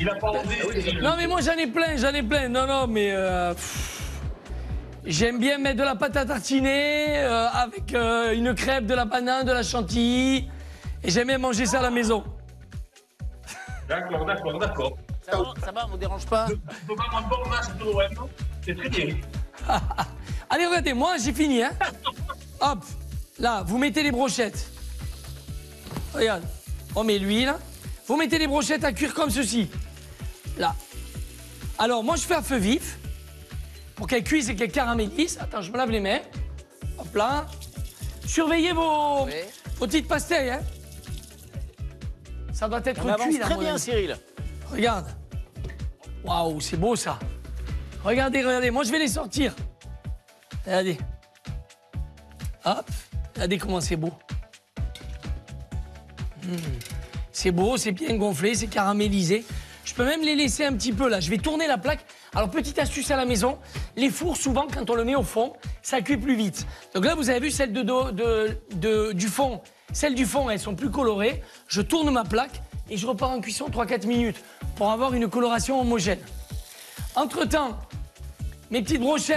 Il a pas osé. Non, mais moi, j'en ai plein. Non, mais... J'aime bien mettre de la pâte à tartiner avec une crêpe, de la banane, de la chantilly. Et j'aime bien manger ça à la maison. D'accord. Ça va, on vous dérange pas? Je peux faire un bon match de l'OM. C'est très bien. Allez, regardez, moi, j'ai fini, hein. Hop, là, vous mettez les brochettes. Regarde, on met l'huile. Vous mettez les brochettes à cuire comme ceci. Là. Alors, moi, je fais à feu vif. Pour qu'elles cuisent et qu'elles caramélisent. Attends, je me lave les mains. Hop là. Surveillez vos petites pastilles, hein. Ça doit être cuit, là. Très bien, Cyril. Regarde. Waouh, c'est beau, ça. Regardez. Moi, je vais les sortir. Regardez. Hop. Regardez comment c'est beau. C'est beau, c'est bien gonflé, c'est caramélisé. Je peux même les laisser un petit peu, là. Je vais tourner la plaque. Alors, petite astuce à la maison, les fours, souvent, quand on le met au fond, ça cuit plus vite. Donc là, vous avez vu celle du fond. Celles du fond, elles sont plus colorées. Je tourne ma plaque et je repars en cuisson 3-4 minutes pour avoir une coloration homogène. Entre-temps, mes petites brochettes,